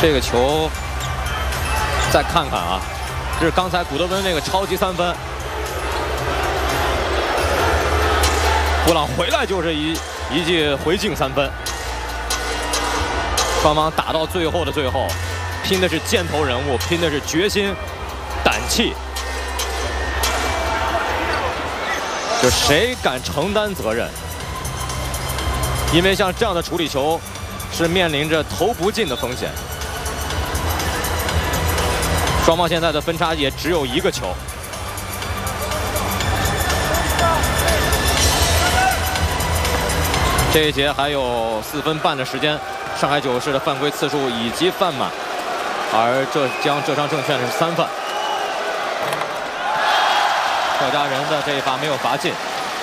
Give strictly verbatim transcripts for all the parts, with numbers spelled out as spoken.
这个球再看看啊，这是刚才古德温那个超级三分。布朗回来就是一一记回敬三分。双方打到最后的最后，拼的是箭头人物，拼的是决心、胆气。就谁敢承担责任？因为像这样的处理球，是面临着投不进的风险。双方现在的分差也只有一个球。这一节还有四分半的时间，上海九市的犯规次数以及犯满，而浙江浙商证券是三犯。赵家人的这一罚没有罚进。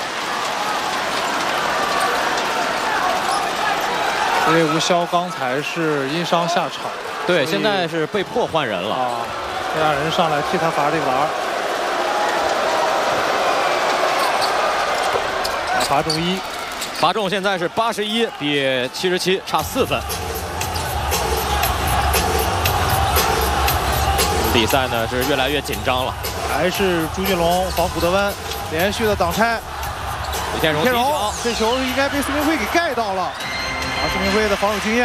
因为吴潇刚才是因伤下场， 对，现在是被迫换人了。 啊，赵家人上来替他罚这个篮，罚中一， 罚中现在是八十一比七十七，差四分。比赛呢是越来越紧张了。 还是朱俊龙防古德温，连续的挡拆。 李天荣， 李天荣，这球应该被孙明辉给盖到了。啊，孙明辉的防守经验。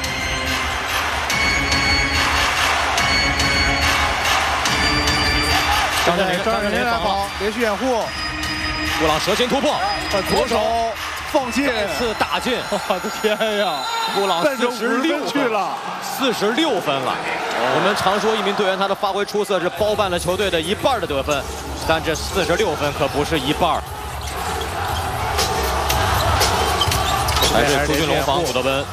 张镇麟， 张镇麟来防，连续掩护。 布朗蛇形突破， 左手放进， 再次打进。 我的天呀！ 布朗四十六去了， 四十六分了。我们常说一名队员他的发挥出色是包办了球队的一半的得分，但这四十六分可不是一半。还是朱俊龙防古德温。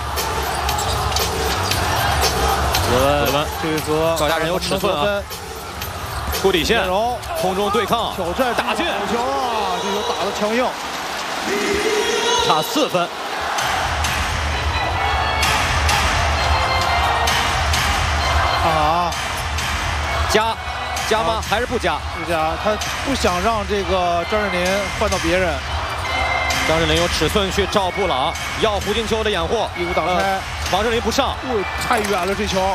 古德温， 这一则赵家人有尺寸啊！出底线，空中对抗， 挑战打进球啊！这球打得强硬， 差四分。 看看啊， 加加吗？还是不加？ 不加，他不想让这个张镇麟换到别人。 张镇麟有尺寸去照布朗，要胡金秋的掩护， 义无挡拆， 王镇麟不上， 哦，太远了这球。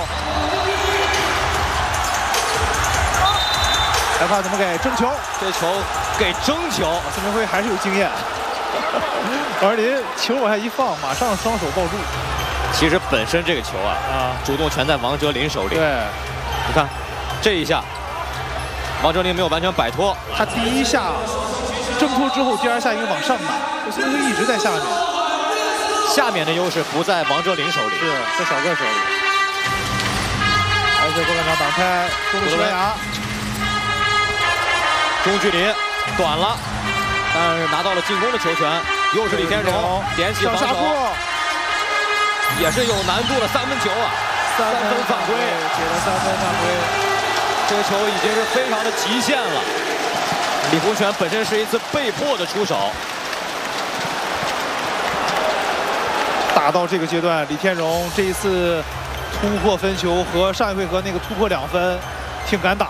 裁判怎么给争球？ 这球给争球， 孙明辉还是有经验。王镇麟球往下一放，马上双手抱住。 其实本身这个球啊，啊，主动权在王哲林手里。 对， 你看这一下，王哲林没有完全摆脱。 他第一下挣脱之后，第二下应该往上买，孙明辉一直在下面。 下面的优势不在王哲林手里， 是在小个手里。而且后半场挡拆，中路西班牙， 中距离短了，但是拿到了进攻的球权。又是李天荣点起防守。也是有难度的三分球啊， 三分犯规，给了三分犯规， 这个球已经是非常的极限了。李洪权本身是一次被迫的出手， 打到这个阶段，李天荣这一次突破分球和上一回合那个突破两分，挺敢打。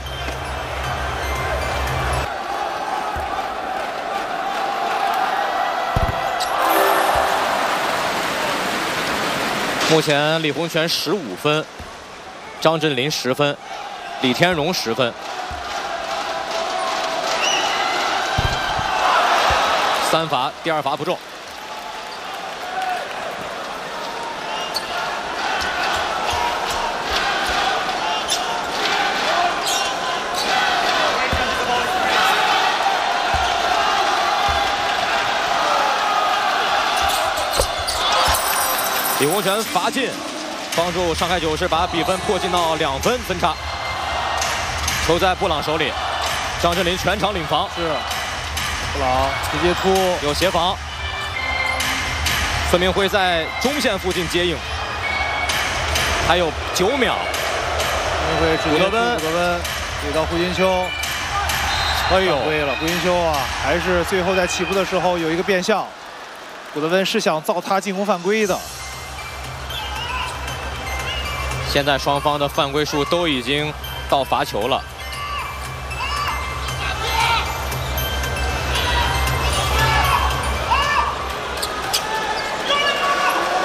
目前李洪权十五分，张镇麟十分，李天荣十分。三罚，第二罚不中。李洪权罚进，帮助上海九市把比分迫近到两分分差。球在布朗手里，张镇麟全场领防。 是，布朗直接突， 有协防。孙明辉在中线附近接应，还有九秒。 孙明辉直接突，古德温，古德温给到胡金秋。哎呦，对了，胡金秋啊，还是最后在起步的时候有一个变向。古德温是想造他进攻犯规的。 现在双方的犯规数都已经到罚球了。